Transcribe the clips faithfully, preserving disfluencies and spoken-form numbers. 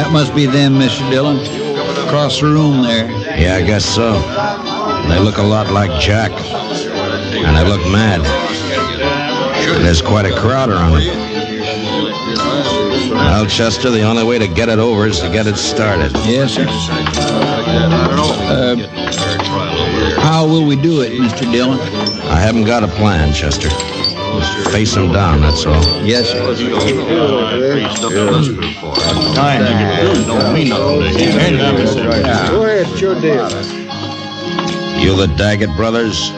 That must be them, Mister Dillon. Across the room there. Yeah, I guess so. They look a lot like Jack. And they look mad. There's quite a crowd around them. Well, Chester, the only way to get it over is to get it started. Yes, sir. Uh, how will we do it, Mister Dillon? I haven't got a plan, Chester. Face them down, that's all. Yes, sir. Time don't mean nothing to him. Go ahead, it's your deal. You the Daggett brothers?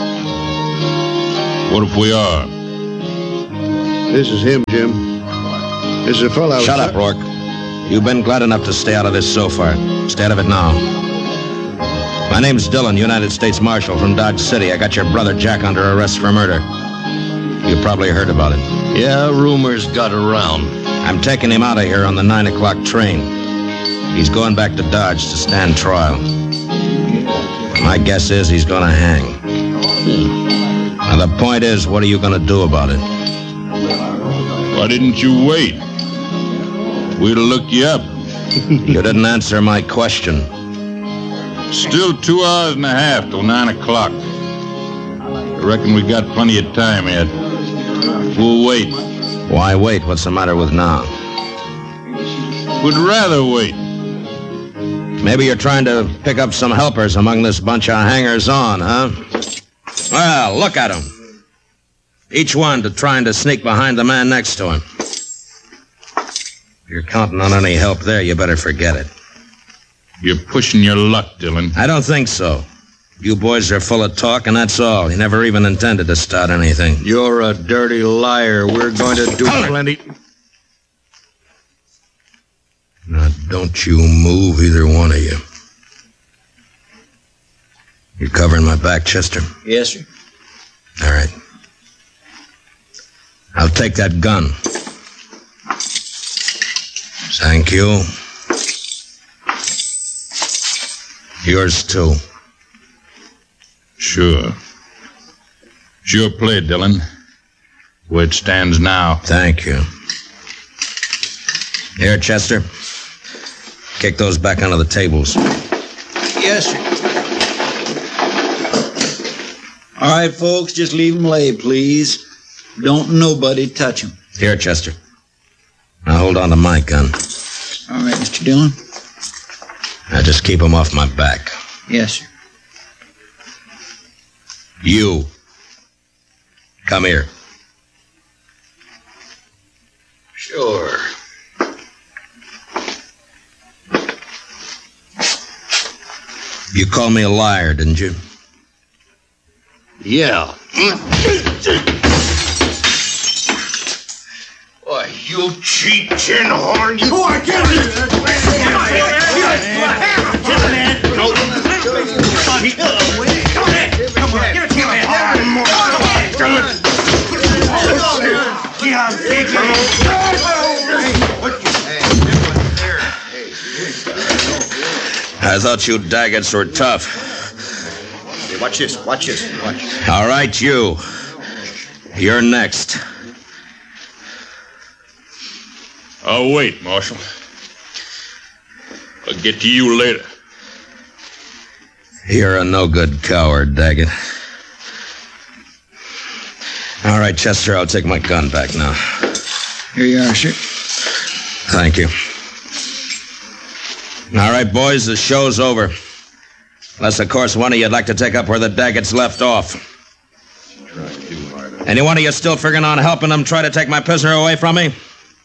What if we are? This is him, Jim. This is a fellow. Shut up, Rourke. You've been glad enough to stay out of this so far. Stay out of it now. My name's Dillon, United States Marshal from Dodge City. I got your brother Jack under arrest for murder. You probably heard about it. Yeah, rumors got around. I'm taking him out of here on the nine o'clock train. He's going back to Dodge to stand trial. My guess is he's going to hang. Now, the point is, what are you going to do about it? Why didn't you wait? We'd have looked you up. You didn't answer my question. Still two hours and a half till nine o'clock. I reckon we got plenty of time yet. We'll wait. Why wait? What's the matter with now? We'd rather wait. Maybe you're trying to pick up some helpers among this bunch of hangers-on, huh? Well, look at them. Each one to trying to sneak behind the man next to him. If you're counting on any help there, you better forget it. You're pushing your luck, Dillon. I don't think so. You boys are full of talk, and that's all. You never even intended to start anything. You're a dirty liar. We're going to do plenty. Now, don't you move, either one of you. You're covering my back, Chester? Yes, sir. All right. I'll take that gun. Thank you. Yours, too. Sure. Sure play, Dillon. Where it stands now. Thank you. Here, Chester. Kick those back onto the tables. Yes, sir. All right, folks, just leave them lay, please. Don't nobody touch them. Here, Chester. Now hold on to my gun. All right, Mister Dillon. Now just keep them off my back. Yes, sir. You. Come here. Sure. You called me a liar, didn't you? Yeah. Why, you cheap tin horn! You oh, I can't do that! Come on, give it to me! I thought you Daggetts were tough. Hey, watch this, watch this, watch. All right, you. You're next. I'll wait, Marshal. I'll get to you later. You're a no-good coward, Daggett. All right, Chester, I'll take my gun back now. Here you are, sir. Thank you. All right, boys, the show's over. Unless, of course, one of you'd like to take up where the Daggetts left off. Any one of you still figuring on helping them try to take my prisoner away from me?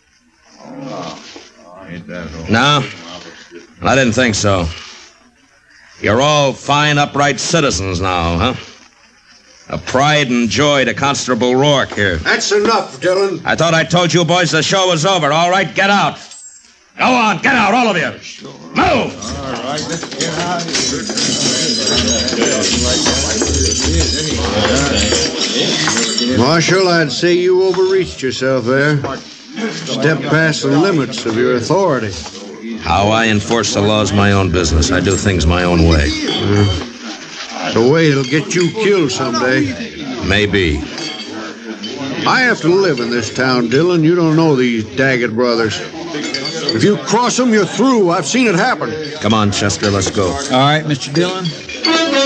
No? I didn't think so. You're all fine, upright citizens now, huh? A pride and joy to Constable Rourke here. That's enough, Dillon. I thought I told you boys the show was over. All right, get out. Go on, get out, all of you. Move! All right, let's get out of here. Marshal, I'd say you overreached yourself there. Stepped past the limits of your authority. How I enforce the law is my own business. I do things my own way. Uh, the way it'll get you killed someday. Maybe. I have to live in this town, Dillon. You don't know these Daggett brothers. If you cross them, you're through. I've seen it happen. Come on, Chester, let's go. All right, Mister Dillon.